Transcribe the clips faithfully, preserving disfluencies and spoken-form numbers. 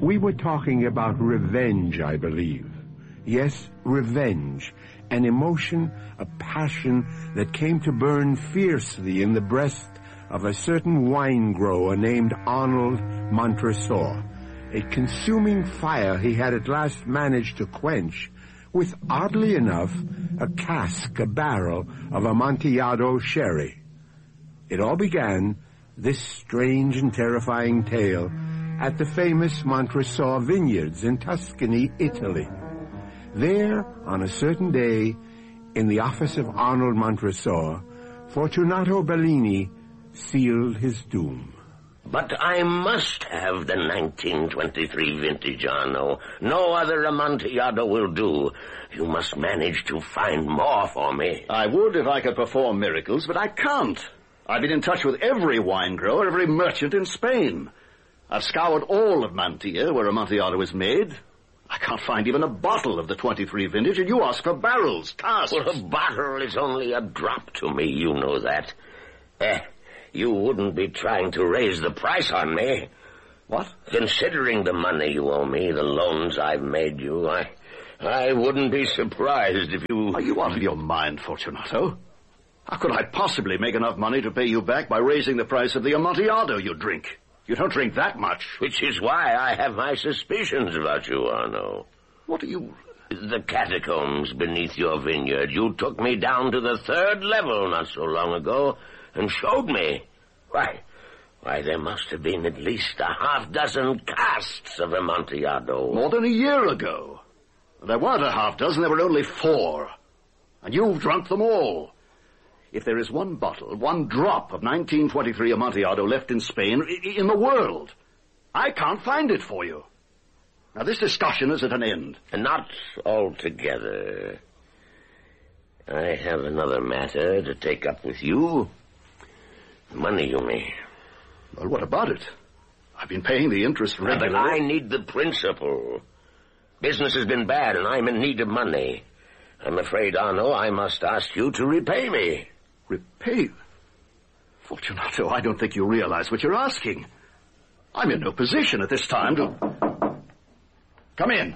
We were talking about revenge, I believe. Yes, revenge. An emotion, a passion that came to burn fiercely in the breast of a certain wine grower named Arnold Montresor. A consuming fire he had at last managed to quench with, oddly enough, a cask, a barrel of Amontillado sherry. It all began, this strange and terrifying tale, at the famous Montresor vineyards in Tuscany, Italy. There, on a certain day, in the office of Arnold Montresor, Fortunato Bellini sealed his doom. But I must have the nineteen twenty-three vintage, Arno. No other Amontillado will do. You must manage to find more for me. I would if I could perform miracles, but I can't. I've been in touch with every wine grower, every merchant in Spain. I've scoured all of Mantilla, where Amontillado is made. I can't find even a bottle of the twenty-three vintage, and you ask for barrels, casks. Well, a bottle is only a drop to me, you know that. Eh, you wouldn't be trying to raise the price on me. What? Considering the money you owe me, the loans I've made you, I, I wouldn't be surprised if you... Are you out of your mind, Fortunato? How could I possibly make enough money to pay you back by raising the price of the Amontillado you drink? You don't drink that much. Which is why I have my suspicions about you, Arno. What are you... The catacombs beneath your vineyard. You took me down to the third level not so long ago and showed me. Why, why, there must have been at least a half dozen casks of Amontillado. More than a year ago. There weren't a half dozen, there were only four. And you've drunk them all. If there is one bottle, one drop of nineteen twenty-three Amontillado left in Spain, in the world, I can't find it for you. Now, this discussion is at an end. Not altogether. I have another matter to take up with you. Money, you mean. Well, what about it? I've been paying the interest regularly. But I need the principal. Business has been bad, and I'm in need of money. I'm afraid, Arno, I must ask you to repay me. Repay? Fortunato, I don't think you realize what you're asking. I'm in no position at this time to... Come in.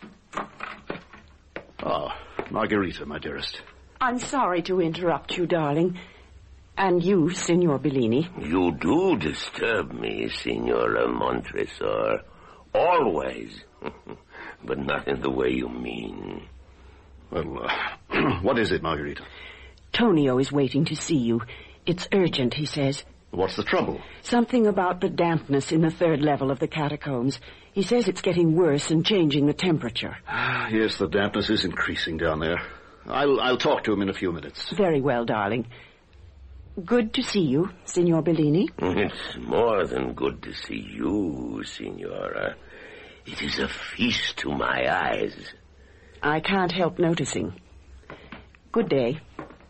Ah, Margarita, my dearest. I'm sorry to interrupt you, darling. And you, Signor Bellini. You do disturb me, Signora Montresor. Always. But not in the way you mean. Well, uh, what is it, Margarita? Tonio is waiting to see you. It's urgent, he says. What's the trouble? Something about the dampness in the third level of the catacombs. He says it's getting worse and changing the temperature. Yes, the dampness is increasing down there. I'll, I'll talk to him in a few minutes. Very well, darling. Good to see you, Signor Bellini. It's more than good to see you, Signora. It is a feast to my eyes. I can't help noticing. Good day.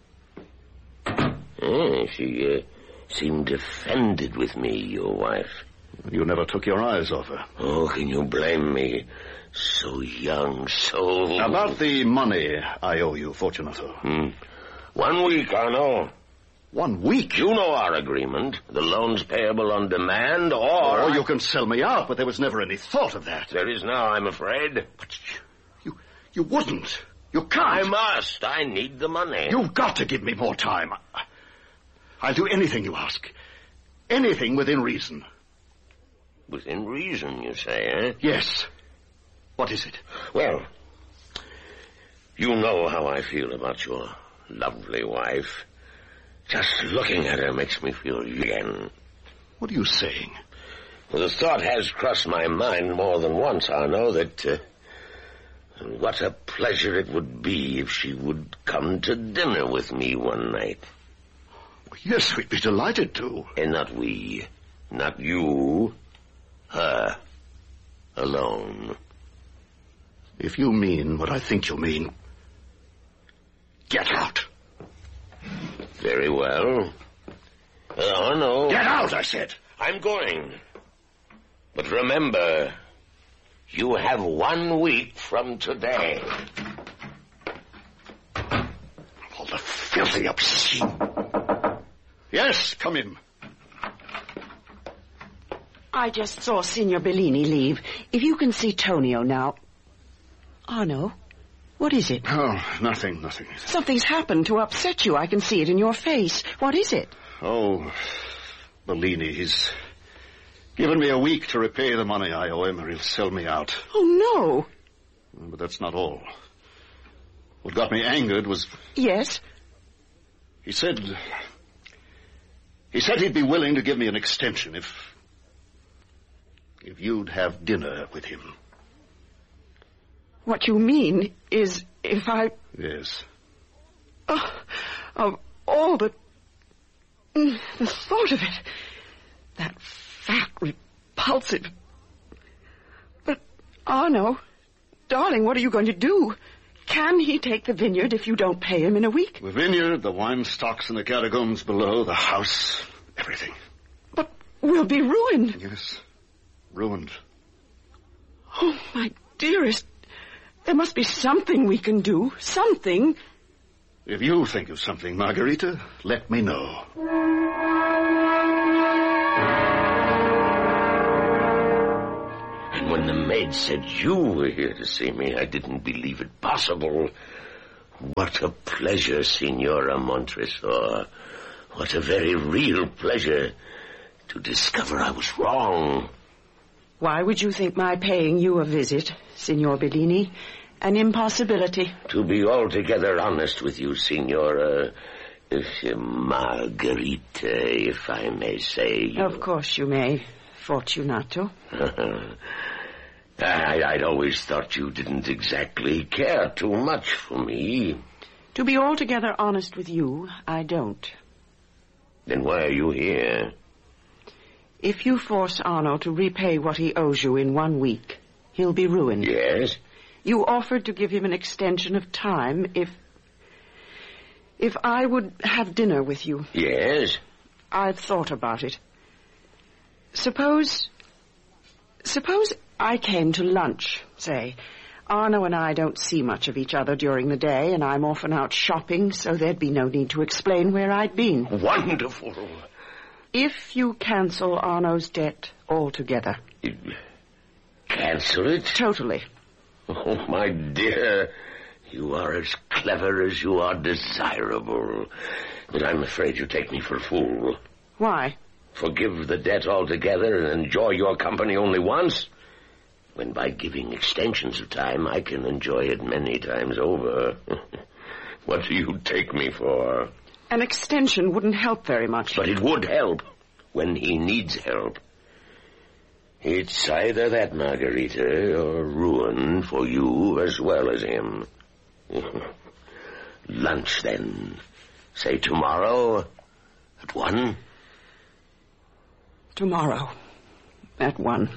Eh, she uh, seemed offended with me, your wife. You never took your eyes off her. Oh, can you blame me? So young, so... About the money I owe you, Fortunato. Hmm. One week, Arno. One week? You know our agreement. The loans payable on demand, or... Or you can sell me out, but there was never any thought of that. There is now, I'm afraid. But you, you wouldn't. You can't. I must. I need the money. You've got to give me more time. I'll do anything you ask. Anything within reason. Within reason, you say, eh? Yes. What is it? Well, you know how I feel about your lovely wife. Just looking at her makes me feel young. What are you saying? Well, the thought has crossed my mind more than once, Arno, that uh, what a pleasure it would be if she would come to dinner with me one night. Yes, we'd be delighted to. And not we, not you, her, alone. If you mean what I think you mean, get out. Very well. Uh, Arno... Get out, I said. I'm going. But remember, you have one week from today. All the filthy obscene... Yes, come in. I just saw Signor Bellini leave. If you can see Tonio now... Arno, what is it? Oh, nothing, nothing. Something's happened to upset you. I can see it in your face. What is it? Oh, Bellini, he's given me a week to repay the money I owe him or he'll sell me out. Oh, no. But that's not all. What got me angered was... Yes? He said... He said he'd be willing to give me an extension if... if you'd have dinner with him. What you mean is if I... Yes. Oh, of all the... The thought of it. That fat, repulsive... But, Arno, darling, what are you going to do? Can he take the vineyard if you don't pay him in a week? The vineyard, the wine stocks in the catacombs below, the house, everything. But we'll be ruined. Yes, ruined. Oh, my dearest, there must be something we can do. Something. If you think of something, Margarita, let me know. And when the maid said you were here to see me, I didn't believe it possible. What a pleasure, Signora Montresor. What a very real pleasure to discover I was wrong. Why would you think my paying you a visit, Signor Bellini, an impossibility? To be altogether honest with you, Signora... If, uh, Margarita, if I may say... You... Of course you may, Fortunato. I, I'd always thought you didn't exactly care too much for me. To be altogether honest with you, I don't. Then why are you here? If you force Arno to repay what he owes you in one week, he'll be ruined. Yes? You offered to give him an extension of time if... if I would have dinner with you. Yes? I've thought about it. Suppose... Suppose I came to lunch, say. Arno and I don't see much of each other during the day, and I'm often out shopping, so there'd be no need to explain where I'd been. Wonderful. If you cancel Arno's debt altogether. Cancel it? Totally. Oh, my dear, you are as clever as you are desirable. But I'm afraid you take me for a fool. Why? Forgive the debt altogether and enjoy your company only once, when by giving extensions of time I can enjoy it many times over. What do you take me for? An extension wouldn't help very much. But it would help when he needs help. It's either that, Margarita, or ruin for you as well as him. Lunch, then. Say tomorrow at one? Tomorrow at one.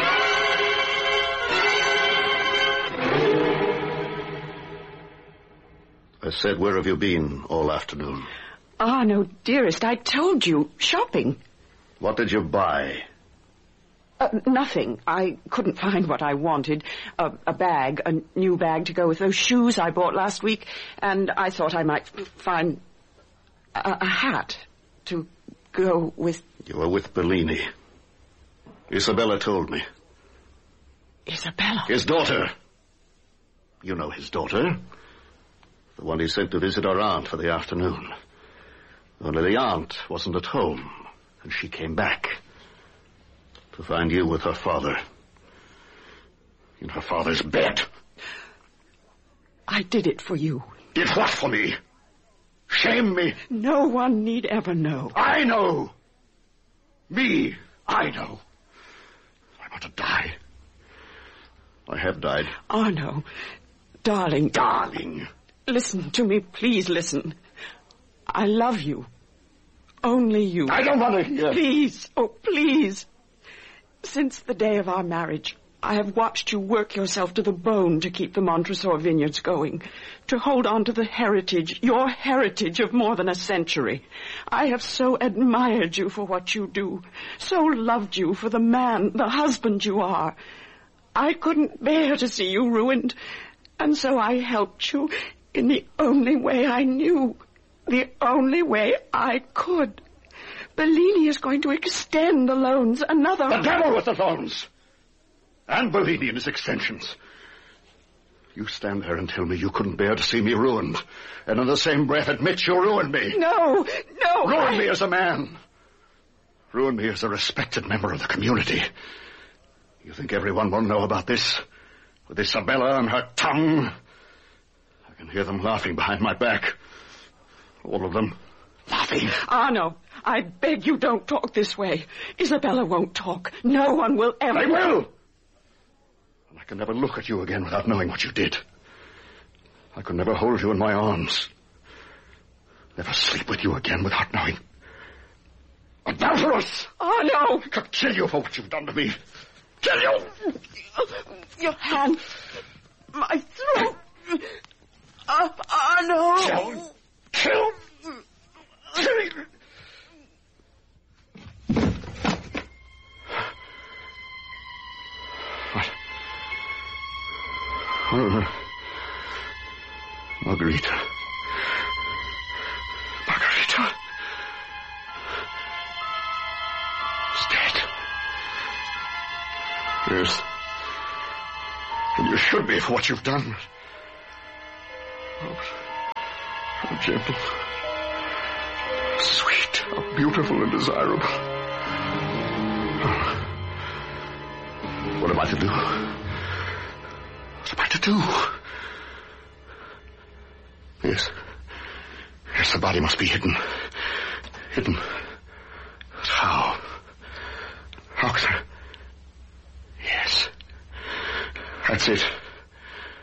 I said, where have you been all afternoon? Ah, no, dearest, I told you. Shopping. What did you buy? Uh, nothing. I couldn't find what I wanted. A, a bag, a new bag to go with those shoes I bought last week, and I thought I might find a, a hat to go with... You were with Bellini. Isabella told me. Isabella? His daughter. You know his daughter. The one he sent to visit our aunt for the afternoon. Only the aunt wasn't at home, and she came back to find you with her father in her father's bed. I did it for you. Did what for me? Shame me? No one need ever know. I know. Me, I know. I want to die. I have died. Arno, darling. Darling. Listen to me, please listen. I love you. Only you. I don't want to hear. Please, oh, please. Since the day of our marriage, I have watched you work yourself to the bone to keep the Montresor vineyards going, to hold on to the heritage, your heritage of more than a century. I have so admired you for what you do, so loved you for the man, the husband you are. I couldn't bear to see you ruined, and so I helped you in the only way I knew, the only way I could. Bellini is going to extend the loans another... The devil with the loans! And Bellini and his extensions. You stand there and tell me you couldn't bear to see me ruined, and in the same breath admit you ruined me. No, no. Ruin I... me as a man. Ruin me as a respected member of the community. You think everyone will know about this? With Isabella and her tongue? I can hear them laughing behind my back. All of them laughing. Arno, I beg you don't talk this way. Isabella won't talk. No one will ever... They will! And I can never look at you again without knowing what you did. I could never hold you in my arms. Never sleep with you again without knowing. Adulterous! Arno! I could kill you for what you've done to me. Kill you! Your hand. My throat. Uh, Arno! Kill! Kill! Kill! What? Oh, Margarita. Margarita. Is dead. Yes. And you should be for what you've done. Oh, how gentle. Sweet. How beautiful and desirable. Oh. What am I to do? What am I to do? Yes. Yes, the body must be hidden. Hidden. But how? How can I... Yes. That's it.